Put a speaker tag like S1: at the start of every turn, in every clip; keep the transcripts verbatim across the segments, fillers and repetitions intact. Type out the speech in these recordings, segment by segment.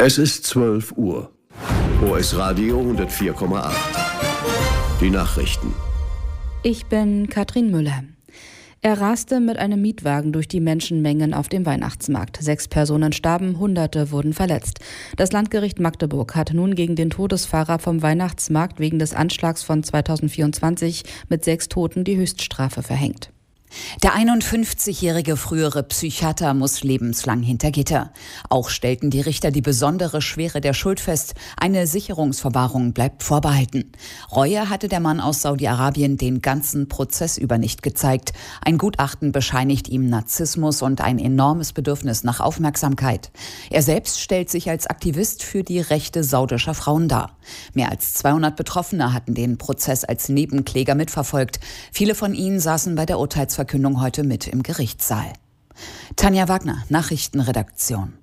S1: Es ist zwölf Uhr. O S Radio hundertvier Komma acht. Die Nachrichten.
S2: Ich bin Katrin Müller. Er raste mit einem Mietwagen durch die Menschenmengen auf dem Weihnachtsmarkt. Sechs Personen starben, Hunderte wurden verletzt. Das Landgericht Magdeburg hat nun gegen den Todesfahrer vom Weihnachtsmarkt wegen des Anschlags von zweitausendvierundzwanzig mit sechs Toten die Höchststrafe verhängt.
S3: Der einundfünfzigjährige frühere Psychiater muss lebenslang hinter Gitter. Auch stellten die Richter die besondere Schwere der Schuld fest. Eine Sicherungsverwahrung bleibt vorbehalten. Reue hatte der Mann aus Saudi-Arabien den ganzen Prozess über nicht gezeigt. Ein Gutachten bescheinigt ihm Narzissmus und ein enormes Bedürfnis nach Aufmerksamkeit. Er selbst stellt sich als Aktivist für die Rechte saudischer Frauen dar. Mehr als zweihundert Betroffene hatten den Prozess als Nebenkläger mitverfolgt. Viele von ihnen saßen bei der Urteilsverkündung Verkündung heute mit im Gerichtssaal. Tanja Wagner, Nachrichtenredaktion.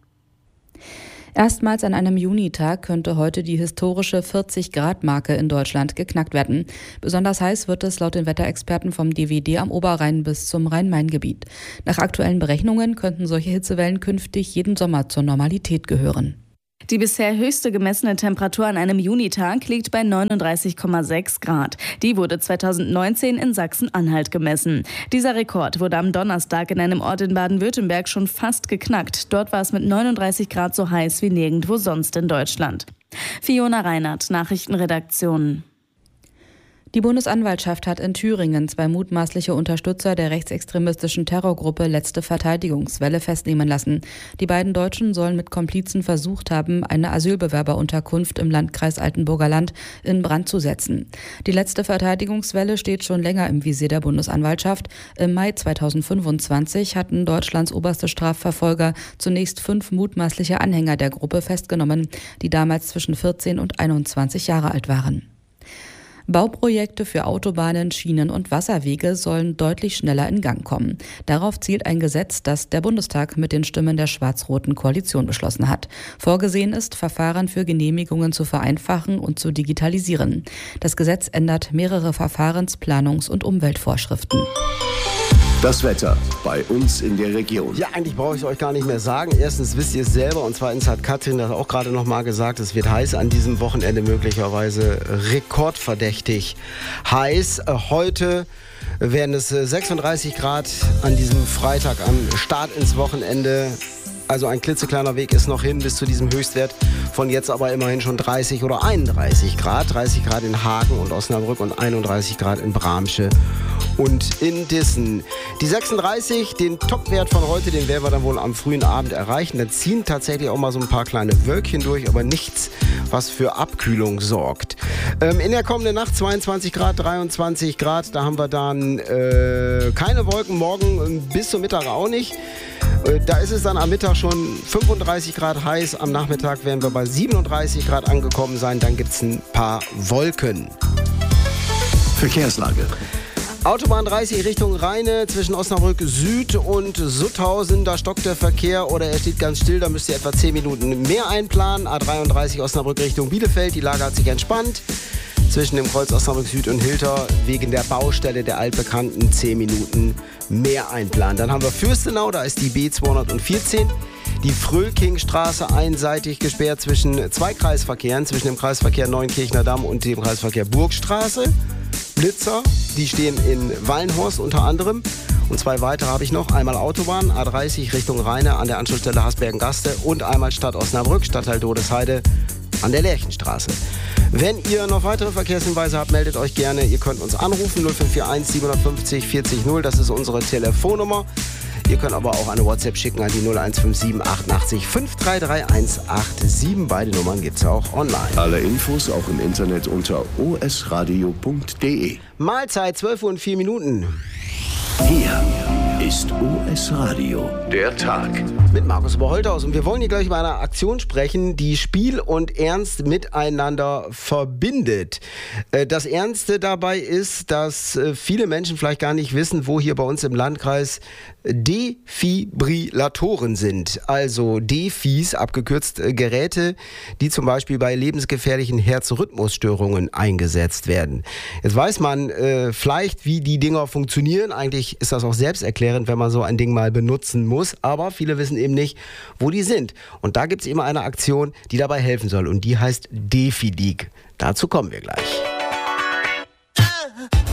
S2: Erstmals an einem Junitag könnte heute die historische vierzig-Grad-Marke in Deutschland geknackt werden. Besonders heiß wird es laut den Wetterexperten vom D W D am Oberrhein bis zum Rhein-Main-Gebiet. Nach aktuellen Berechnungen könnten solche Hitzewellen künftig jeden Sommer zur Normalität gehören.
S4: Die bisher höchste gemessene Temperatur an einem Junitag liegt bei neununddreißig Komma sechs Grad. Die wurde zweitausendneunzehn in Sachsen-Anhalt gemessen. Dieser Rekord wurde am Donnerstag in einem Ort in Baden-Württemberg schon fast geknackt. Dort war es mit neununddreißig Grad so heiß wie nirgendwo sonst in Deutschland. Fiona Reinhardt, Nachrichtenredaktion.
S2: Die Bundesanwaltschaft hat in Thüringen zwei mutmaßliche Unterstützer der rechtsextremistischen Terrorgruppe Letzte Verteidigungswelle festnehmen lassen. Die beiden Deutschen sollen mit Komplizen versucht haben, eine Asylbewerberunterkunft im Landkreis Altenburger Land in Brand zu setzen. Die Letzte Verteidigungswelle steht schon länger im Visier der Bundesanwaltschaft. Im Mai zweitausendfünfundzwanzig hatten Deutschlands oberste Strafverfolger zunächst fünf mutmaßliche Anhänger der Gruppe festgenommen, die damals zwischen vierzehn und einundzwanzig Jahre alt waren. Bauprojekte für Autobahnen, Schienen und Wasserwege sollen deutlich schneller in Gang kommen. Darauf zielt ein Gesetz, das der Bundestag mit den Stimmen der schwarz-roten Koalition beschlossen hat. Vorgesehen ist, Verfahren für Genehmigungen zu vereinfachen und zu digitalisieren. Das Gesetz ändert mehrere Verfahrens-, Planungs- und Umweltvorschriften.
S1: Das Wetter bei uns in der Region.
S5: Ja, eigentlich brauche ich es euch gar nicht mehr sagen. Erstens wisst ihr es selber und zweitens hat Katrin das auch gerade noch mal gesagt. Es wird heiß an diesem Wochenende, möglicherweise rekordverdächtig heiß. Heute werden es sechsunddreißig Grad an diesem Freitag am Start ins Wochenende. Also ein klitzekleiner Weg ist noch hin bis zu diesem Höchstwert von jetzt aber immerhin schon dreißig oder einunddreißig Grad. dreißig Grad in Hagen und Osnabrück und einunddreißig Grad in Bramsche und in Dissen. Die sechsunddreißig, den Topwert von heute, den werden wir dann wohl am frühen Abend erreichen. Da ziehen tatsächlich auch mal so ein paar kleine Wölkchen durch, aber nichts, was für Abkühlung sorgt. Ähm, in der kommenden Nacht zweiundzwanzig Grad, dreiundzwanzig Grad, da haben wir dann äh, keine Wolken, morgen bis zum Mittag auch nicht. Da ist es dann am Mittag schon fünfunddreißig Grad heiß, am Nachmittag werden wir bei siebenunddreißig Grad angekommen sein, dann gibt es ein paar Wolken.
S1: Verkehrslage.
S5: Autobahn dreißig Richtung Rheine zwischen Osnabrück Süd und Sutthausen, da stockt der Verkehr oder er steht ganz still, da müsst ihr etwa zehn Minuten mehr einplanen. A dreiunddreißig Osnabrück Richtung Bielefeld, die Lage hat sich entspannt. Zwischen dem Kreuz Osnabrück Süd und Hilter wegen der Baustelle der altbekannten zehn Minuten mehr einplanen. Dann haben wir Fürstenau, da ist die B zweihundertvierzehn. Die Frölkingstraße einseitig gesperrt zwischen zwei Kreisverkehren, zwischen dem Kreisverkehr Neunkirchner Damm und dem Kreisverkehr Burgstraße. Blitzer, die stehen in Wallenhorst unter anderem. Und zwei weitere habe ich noch. Einmal Autobahn, A dreißig Richtung Rheine an der Anschlussstelle Hasbergen-Gaste und einmal Stadt Osnabrück, Stadtteil Dodesheide an der Lerchenstraße. Wenn ihr noch weitere Verkehrshinweise habt, meldet euch gerne. Ihr könnt uns anrufen, null fünf vier eins siebenundfünfzig vierzig null, das ist unsere Telefonnummer. Ihr könnt aber auch eine WhatsApp schicken an die null eins fünf sieben achtundachtzig fünf drei drei eins acht sieben. Beide Nummern gibt es auch online.
S1: Alle Infos auch im Internet unter o s radio punkt d e.
S5: Mahlzeit, zwölf Uhr und vier Minuten.
S1: Hier ist O S Radio, der Tag.
S5: Mit Markus Oberholthaus. Und wir wollen hier gleich über eine Aktion sprechen, die Spiel und Ernst miteinander verbindet. Das Ernste dabei ist, dass viele Menschen vielleicht gar nicht wissen, wo hier bei uns im Landkreis Defibrillatoren sind. Also Defis, abgekürzt äh, Geräte, die zum Beispiel bei lebensgefährlichen Herzrhythmusstörungen eingesetzt werden. Jetzt weiß man äh, vielleicht, wie die Dinger funktionieren. Eigentlich ist das auch selbsterklärend, wenn man so ein Ding mal benutzen muss. Aber viele wissen eben nicht, wo die sind. Und da gibt es immer eine Aktion, die dabei helfen soll. Und die heißt Defidig. Dazu kommen wir gleich.